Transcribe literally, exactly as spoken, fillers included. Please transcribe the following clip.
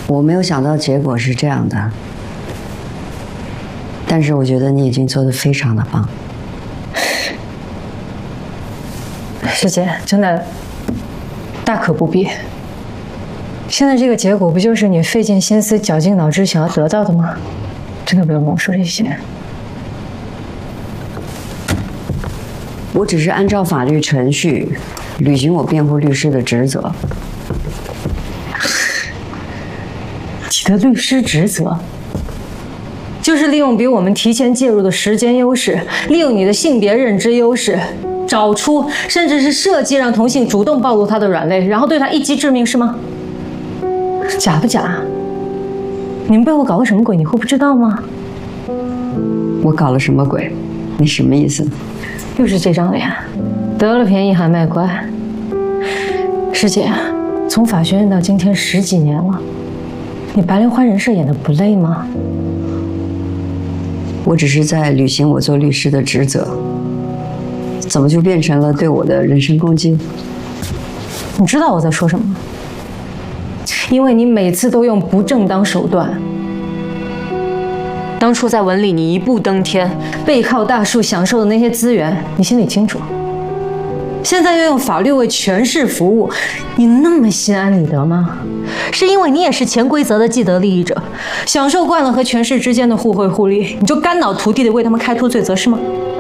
我没有想到结果是这样的，但是我觉得你已经做得非常的棒。 师姐，真的大可不必。现在这个结果不就是你费尽心思、绞尽脑汁想要得到的吗？真的不用跟我说这些。 我只是按照法律程序履行我辩护律师的职责。 你的律师职责，就是利用比我们提前介入的时间优势，利用你的性别认知优势，找出甚至是设计让同性主动暴露他的软肋，然后对他一击致命，是吗？假不假？你们背后搞个什么鬼？你会不知道吗？ 我搞了什么鬼？你什么意思？ 又是这张脸，得了便宜还卖乖。师姐，从法学院到今天十几年了，你白莲花人设演得不累吗？ 我只是在履行我做律师的职责，怎么就变成了对我的人身攻击？ 你知道我在说什么吗？因为你每次都用不正当手段。当初在文里你一步登天，背靠大树享受的那些资源，你心里清楚。现在又用法律为权势服务，你那么心安理得吗？是因为你也是潜规则的既得利益者，享受惯了和权势之间的互惠互利，你就肝脑涂地的为他们开脱罪责是吗？